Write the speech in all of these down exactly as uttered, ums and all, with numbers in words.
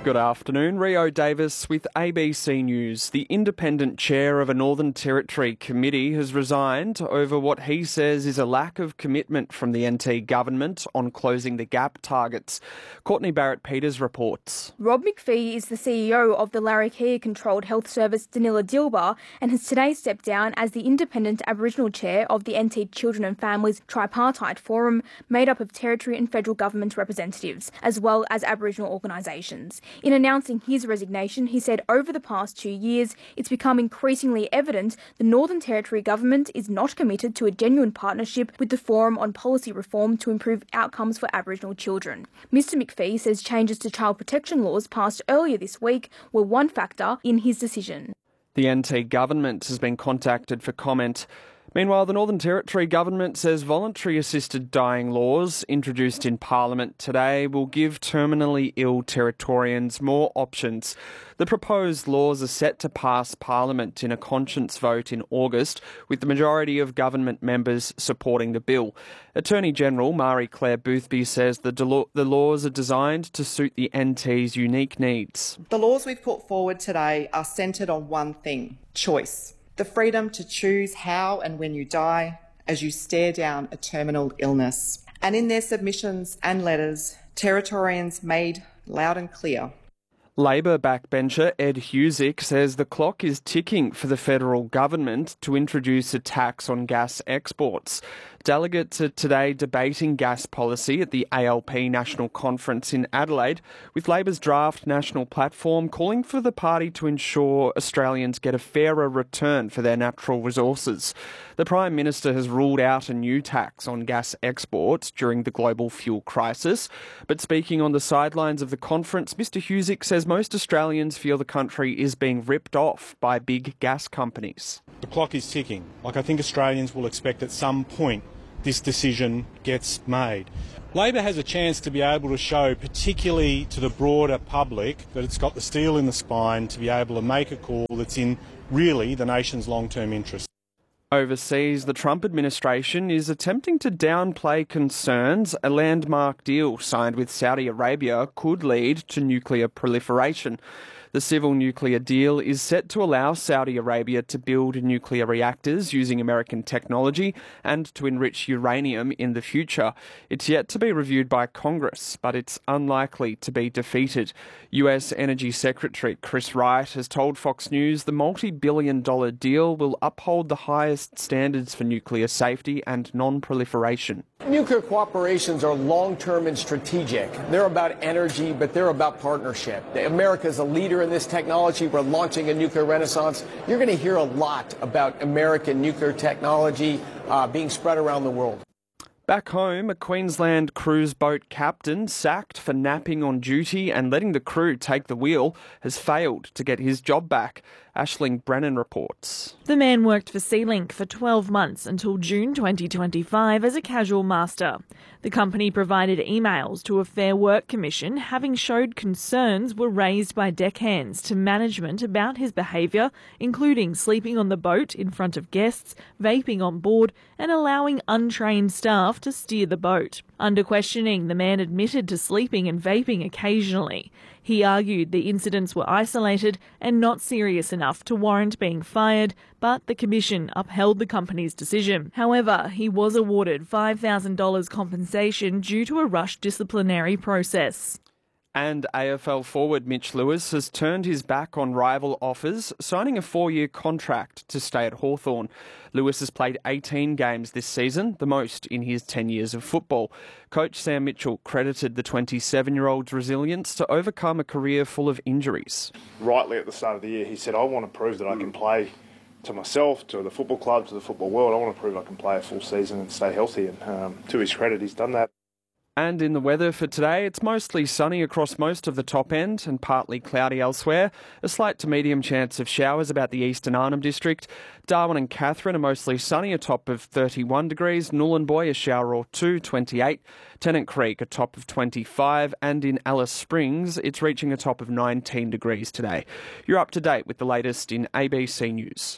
Good afternoon. Rio Davis with A B C News. The independent chair of a Northern Territory committee has resigned over what he says is a lack of commitment from the N T government on closing the gap targets. Courtney Barrett-Peters reports. Rob McPhee is the C E O of the Larrakia-controlled health service Danila Dilbar and has today stepped down as the independent Aboriginal chair of the N T Children and Families Tripartite Forum, made up of Territory and federal government representatives, as well as Aboriginal organisations. In announcing his resignation, he said over the past two years, it's become increasingly evident the Northern Territory government is not committed to a genuine partnership with the Forum on policy reform to improve outcomes for Aboriginal children. Mister McPhee says changes to child protection laws passed earlier this week were one factor in his decision. The N T government has been contacted for comment. Meanwhile, the Northern Territory government says voluntary assisted dying laws introduced in Parliament today will give terminally ill Territorians more options. The proposed laws are set to pass Parliament in a conscience vote in August, with the majority of government members supporting the bill. Attorney General Marie-Claire Boothby says the, de- the laws are designed to suit the N T's unique needs. The laws we've put forward today are centred on one thing: choice. The freedom to choose how and when you die as you stare down a terminal illness. And in their submissions and letters, Territorians made loud and clear. Labor backbencher Ed Husick says the clock is ticking for the federal government to introduce a tax on gas exports. Delegates are today debating gas policy at the A L P National Conference in Adelaide, with Labor's draft national platform calling for the party to ensure Australians get a fairer return for their natural resources. The Prime Minister has ruled out a new tax on gas exports during the global fuel crisis, but speaking on the sidelines of the conference, Mister Husick says most Australians feel the country is being ripped off by big gas companies. The clock is ticking. Like, I think Australians will expect at some point this decision gets made. Labor has a chance to be able to show, particularly to the broader public, that it's got the steel in the spine to be able to make a call that's in really the nation's long-term interest. Overseas, the Trump administration is attempting to downplay concerns a landmark deal signed with Saudi Arabia could lead to nuclear proliferation. The civil nuclear deal is set to allow Saudi Arabia to build nuclear reactors using American technology and to enrich uranium in the future. It's yet to be reviewed by Congress, but it's unlikely to be defeated. U S Energy Secretary Chris Wright has told Fox News the multi-billion dollar deal will uphold the highest standards for nuclear safety and non-proliferation. Nuclear cooperations are long-term and strategic. They're about energy, but they're about partnership. America is a leader in this technology. We're launching a nuclear renaissance. You're going to hear a lot about American nuclear technology uh, being spread around the world. Back home, a Queensland cruise boat captain sacked for napping on duty and letting the crew take the wheel has failed to get his job back. Aisling Brennan reports. The man worked for SeaLink for twelve months until June twenty twenty-five as a casual master. The company provided emails to a Fair Work Commission having showed concerns were raised by deckhands to management about his behaviour, including sleeping on the boat in front of guests, vaping on board and allowing untrained staff to steer the boat. Under questioning, the man admitted to sleeping and vaping occasionally. He argued the incidents were isolated and not serious enough to warrant being fired, but the Commission upheld the company's decision. However, he was awarded five thousand dollars compensation due to a rushed disciplinary process. And A F L forward Mitch Lewis has turned his back on rival offers, signing a four-year contract to stay at Hawthorn. Lewis has played eighteen games this season, the most in his ten years of football. Coach Sam Mitchell credited the twenty-seven-year-old's resilience to overcome a career full of injuries. Rightly at the start of the year, he said, I want to prove that I can play to myself, to the football club, to the football world. I want to prove I can play a full season and stay healthy. And um, to his credit, he's done that. And in the weather for today, it's mostly sunny across most of the top end and partly cloudy elsewhere. A slight to medium chance of showers about the eastern Arnhem District. Darwin and Katherine are mostly sunny, a top of thirty-one degrees. Nhulunbuy, a shower or two, twenty-eight. Tennant Creek, a top of twenty-five. And in Alice Springs, it's reaching a top of nineteen degrees today. You're up to date with the latest in A B C News.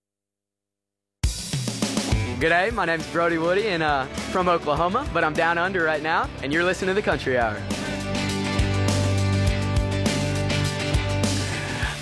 G'day, my name's Brody Woody and uh, from Oklahoma, but I'm down under right now, and you're listening to the Country Hour.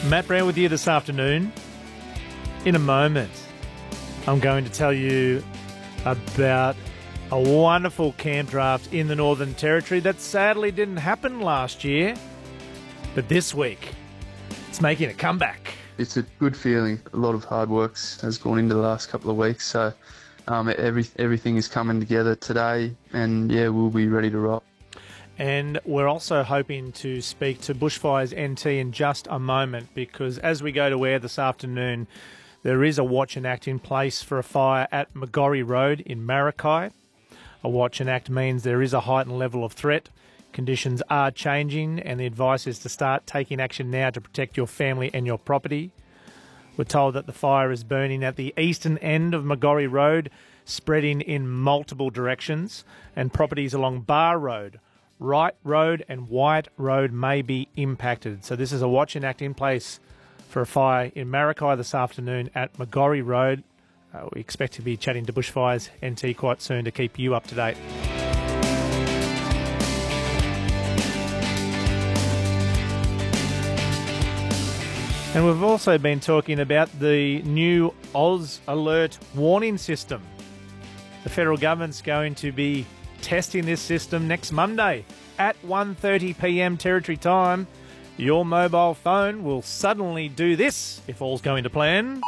Matt Brown with you this afternoon. In a moment, I'm going to tell you about a wonderful camp draft in the Northern Territory that sadly didn't happen last year. But this week, it's making a comeback. It's a good feeling. A lot of hard work has gone into the last couple of weeks. So um, every, everything is coming together today. And, yeah, we'll be ready to rock. And we're also hoping to speak to Bushfires N T in just a moment, because as we go to air this afternoon, there is a watch and act in place for a fire at Magorry Road in Maracay. A watch and act means there is a heightened level of threat. Conditions are changing, and the advice is to start taking action now to protect your family and your property. We're told that the fire is burning at the eastern end of Magorry Road, spreading in multiple directions, and properties along Bar Road, Wright Road and White Road may be impacted. So this is a watch and act in place for a fire in Maracay this afternoon at Magorry Road. Uh, we expect to be chatting to Bushfires N T quite soon to keep you up to date. And we've also been talking about the new Oz Alert warning system. The federal government's going to be testing this system next Monday at one thirty p m Territory time. Your mobile phone will suddenly do this if all's going to plan.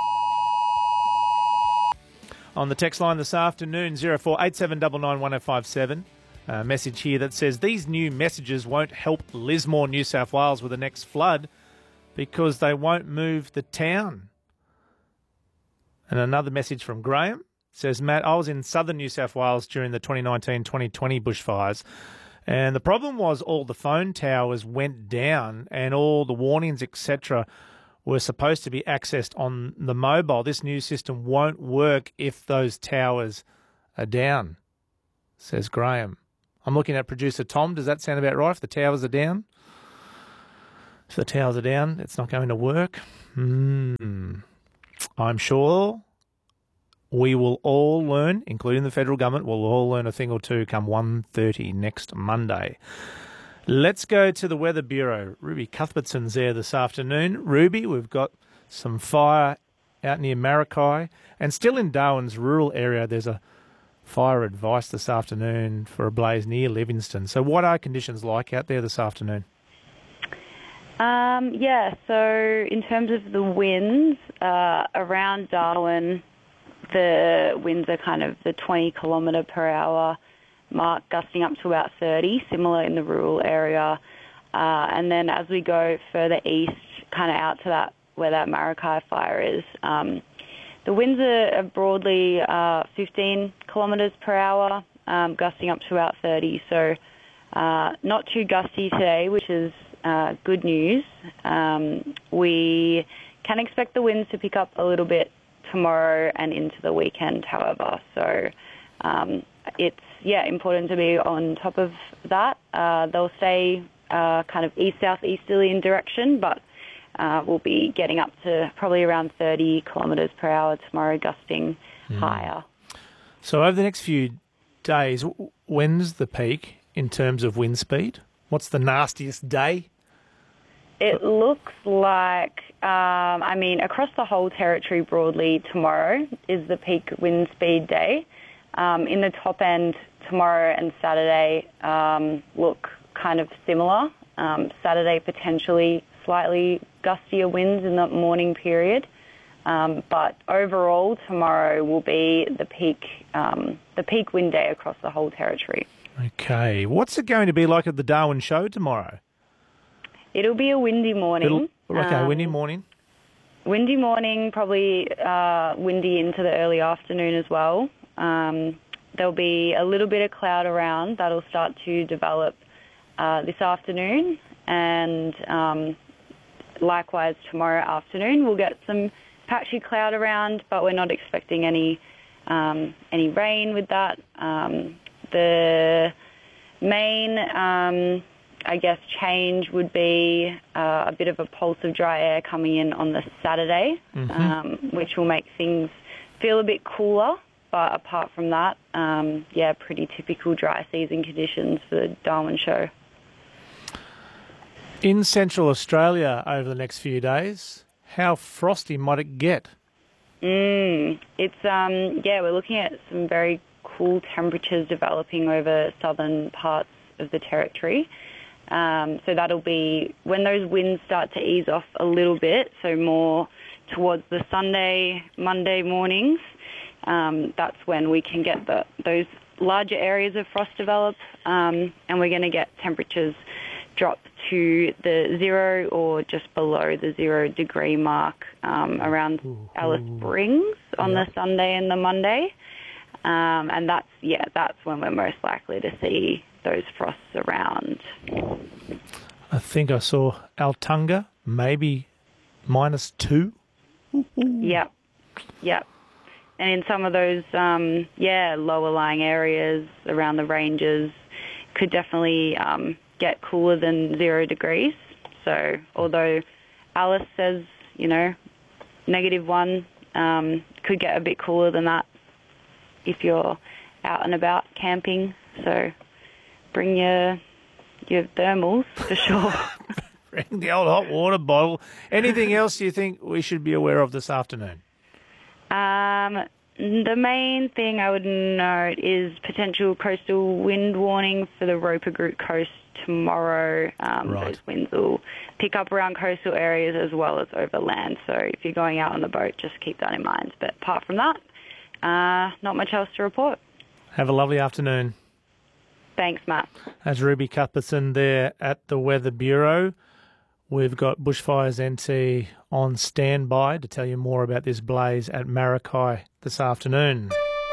On the text line this afternoon, zero four eight seven nine nine one zero five seven. A message here that says these new messages won't help Lismore, New South Wales with the next flood because they won't move the town. And another message from Graham says, Matt, I was in southern New South Wales during the twenty nineteen twenty twenty bushfires, and the problem was all the phone towers went down and all the warnings, et cetera, were supposed to be accessed on the mobile. This new system won't work if those towers are down, says Graham. I'm looking at producer Tom. Does that sound about right? If the towers are down? If the towers are down, it's not going to work. Hmm. I'm sure we will all learn, including the federal government, we'll all learn a thing or two come one thirty next Monday. Let's go to the Weather Bureau. Ruby Cuthbertson's there this afternoon. Ruby, we've got some fire out near Maracay, and still in Darwin's rural area, there's a fire advice this afternoon for a blaze near Livingston. So what are conditions like out there this afternoon? Um, yeah, so in terms of the winds, uh, around Darwin, the winds are kind of the twenty kilometre per hour mark, gusting up to about thirty, similar in the rural area. Uh, and then as we go further east, kind of out to that where that Maracay fire is, um, the winds are broadly uh, fifteen kilometres per hour, um, gusting up to about thirty. So uh, not too gusty today, which is uh, good news. Um, we can expect the winds to pick up a little bit tomorrow and into the weekend, however. So um, it's, yeah, important to be on top of that. Uh, they'll stay uh, kind of east-south-easterly in direction, but uh, we'll be getting up to probably around thirty kilometres per hour tomorrow, gusting mm. higher. So over the next few days, when's the peak in terms of wind speed? What's the nastiest day? It looks like, um, I mean, across the whole territory broadly, tomorrow is the peak wind speed day. Um, in the top end, tomorrow and Saturday um, look kind of similar. Um, Saturday, potentially slightly gustier winds in the morning period. Um, but overall, tomorrow will be the peak, um, the peak wind day across the whole territory. Okay. What's it going to be like at the Darwin show tomorrow? It'll be a windy morning. It'll, okay, um, windy morning. Windy morning, probably uh, windy into the early afternoon as well. Um, there'll be a little bit of cloud around that'll start to develop uh, this afternoon, and um, likewise tomorrow afternoon we'll get some patchy cloud around, but we're not expecting any um, any rain with that. Um, the main um, I guess change would be uh, a bit of a pulse of dry air coming in on the Saturday, mm-hmm. um, which will make things feel a bit cooler. But apart from that, um, yeah, pretty typical dry season conditions for the Darwin show. In Central Australia over the next few days, how frosty might it get? Mm, it's, um, yeah, we're looking at some very cool temperatures developing over southern parts of the territory. Um, so that'll be when those winds start to ease off a little bit, so more towards the Sunday, Monday mornings. Um, that's when we can get the, those larger areas of frost develop, um, and we're going to get temperatures drop to the zero or just below the zero degree mark um, around ooh, Alice ooh. Springs on yeah. the Sunday and the Monday. Um, and that's, yeah, that's when we're most likely to see those frosts around. I think I saw Altunga, maybe minus two. Yep, yep. And in some of those, um, yeah, lower lying areas around the ranges could definitely um, get cooler than zero degrees. So although Alice says, you know, negative one, um, could get a bit cooler than that if you're out and about camping. So bring your your thermals for sure. Bring the old hot water bottle. Anything else you think we should be aware of this afternoon? Um, the main thing I would note is potential coastal wind warning for the Roper Group coast tomorrow. Um, right. Those winds will pick up around coastal areas as well as over land. So if you're going out on the boat, just keep that in mind. But apart from that, uh, not much else to report. Have a lovely afternoon. Thanks, Matt. That's Ruby Cuthbertson there at the Weather Bureau. We've got Bushfires N T on standby to tell you more about this blaze at Maracay this afternoon.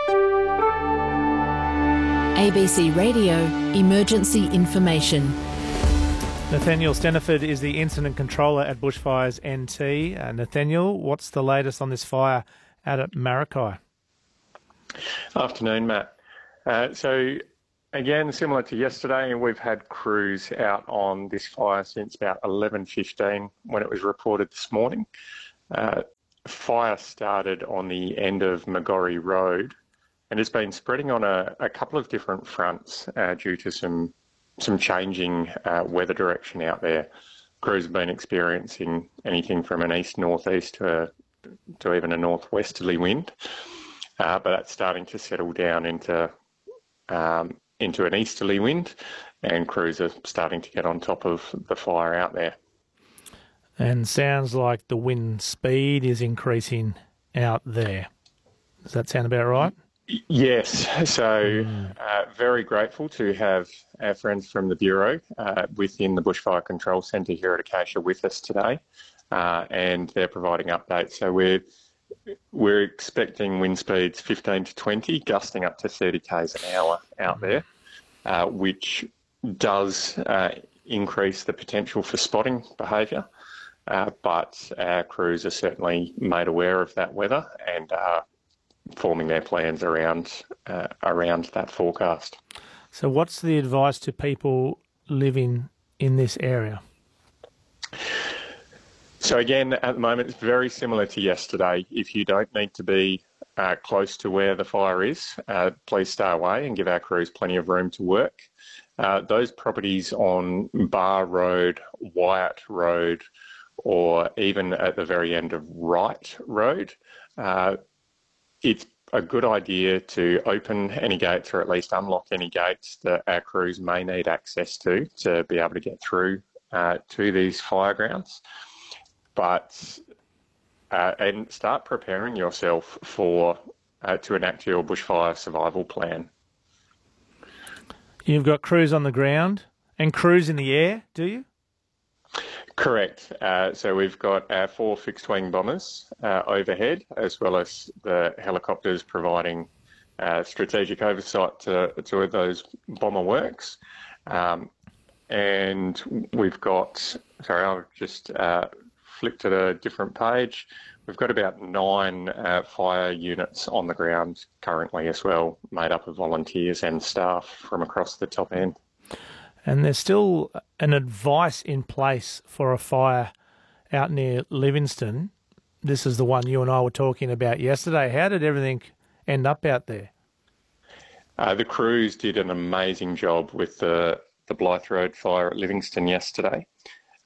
A B C Radio Emergency Information. Nathaniel Steniford is the Incident Controller at Bushfires N T. Uh, Nathaniel, what's the latest on this fire out at Maracay? Afternoon, Matt. Uh, so, again, similar to yesterday, we've had crews out on this fire since about eleven fifteen when it was reported this morning. Uh, fire started on the end of Magorry Road and it's been spreading on a, a couple of different fronts uh, due to some some changing uh, weather direction out there. Crews have been experiencing anything from an east-northeast to, a, to even a northwesterly wind, uh, but that's starting to settle down into um, into an easterly wind, and crews are starting to get on top of the fire out there. And sounds like the wind speed is increasing out there. Does that sound about right? Yes. So uh, very grateful to have our friends from the Bureau uh, within the Bushfire Control Centre here at Acacia with us today, uh, and they're providing updates. So we're we're expecting wind speeds fifteen to twenty, gusting up to thirty k's an hour out there, uh, which does uh, increase the potential for spotting behaviour. Uh, but our crews are certainly made aware of that weather and are forming their plans around uh, around that forecast. So what's the advice to people living in this area? So again, at the moment, it's very similar to yesterday. If you don't need to be uh, close to where the fire is, uh, please stay away and give our crews plenty of room to work. Uh, those properties on Bar Road, Wyatt Road, or even at the very end of Wright Road, uh, it's a good idea to open any gates or at least unlock any gates that our crews may need access to to be able to get through uh, to these fire grounds. But uh, and start preparing yourself for uh, to enact your bushfire survival plan. You've got crews on the ground and crews in the air, do you? Correct. Uh, so we've got our four fixed-wing bombers uh, overhead, as well as the helicopters providing uh, strategic oversight to, to those bomber works. Um, and we've got, sorry, I'll just uh, flip to the different page. We've got about nine uh, fire units on the ground currently as well, made up of volunteers and staff from across the top end. And there's still an advice in place for a fire out near Livingston. This is the one you and I were talking about yesterday. How did everything end up out there? Uh, the crews did an amazing job with the, the Blythe Road fire at Livingston yesterday.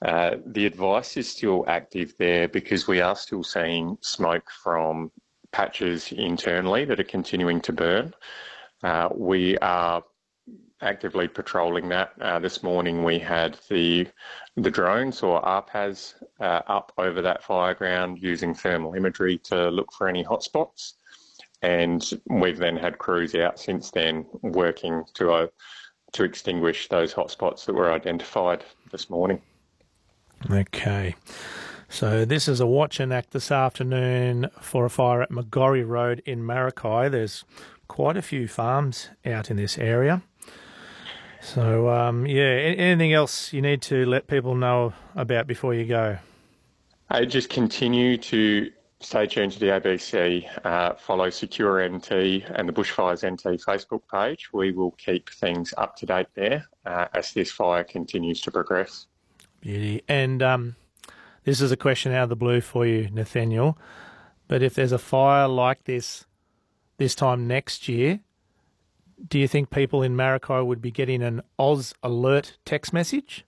Uh, the advice is still active there because we are still seeing smoke from patches internally that are continuing to burn. Uh, we are actively patrolling that. Uh, this morning we had the the drones or R P A S uh, up over that fire ground using thermal imagery to look for any hotspots. And we've then had crews out since then working to uh, to extinguish those hotspots that were identified this morning. Okay. So this is a watch and act this afternoon for a fire at Magorry Road in Maracay. There's quite a few farms out in this area. So, um, yeah, anything else you need to let people know about before you go? I just continue to stay tuned to the A B C, uh, follow Secure N T and the Bushfires N T Facebook page. We will keep things up to date there uh, as this fire continues to progress. Beauty. And um, this is a question out of the blue for you, Nathaniel. But if there's a fire like this this time next year, do you think people in Maracay would be getting an Oz alert text message?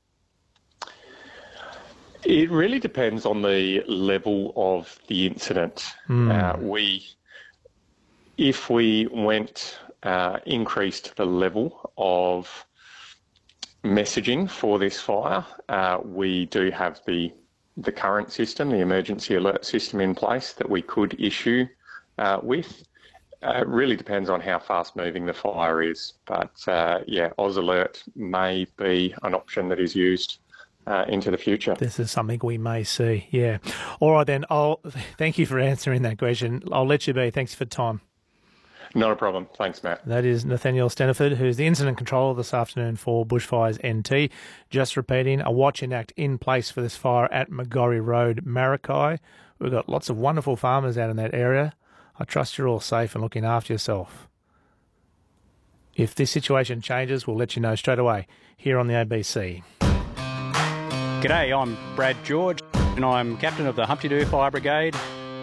It really depends on the level of the incident. Mm. Uh, we, if we went, uh, increased the level of messaging for this fire, uh, we do have the the current system, the emergency alert system in place that we could issue uh, with. Uh, it really depends on how fast moving the fire is. But uh, yeah, Oz Alert may be an option that is used uh, into the future. This is something we may see, yeah. All right then, I'll thank you for answering that question. I'll let you be. Thanks for time. Not a problem. Thanks, Matt. That is Nathaniel Steniford, who's the incident controller this afternoon for Bushfires N T. Just repeating, a watch and act in place for this fire at Magorry Road, Maracay. We've got lots of wonderful farmers out in that area. I trust you're all safe and looking after yourself. If this situation changes, we'll let you know straight away here on the A B C. G'day, I'm Brad George and I'm captain of the Humpty Doo Fire Brigade